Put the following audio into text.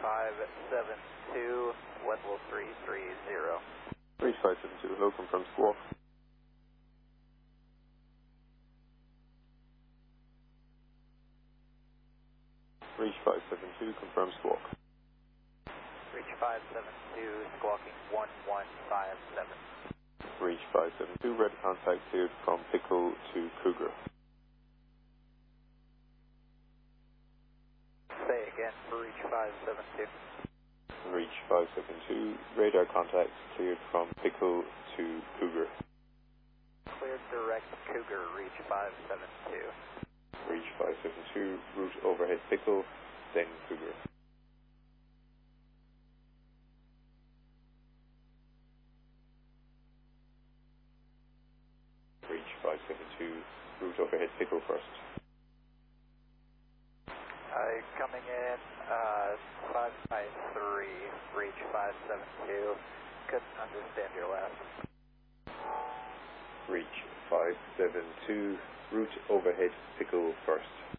572, level 330. Reach 572, hello, confirm squawk. Reach 572, confirm squawk. Reach 572, squawking 1157. Reach 572, red contact cleared from Pickle to Cougar. Say again for reach 572. Reach 572, radar contact cleared from Pickle to Cougar. Cleared direct Cougar, reach 572. Reach 572, route overhead Pickle, then Cougar. Reach 572, route overhead Pickle first. Coming in, 553, reach 572. Couldn't understand your last. Reach 572, route overhead Pickle first.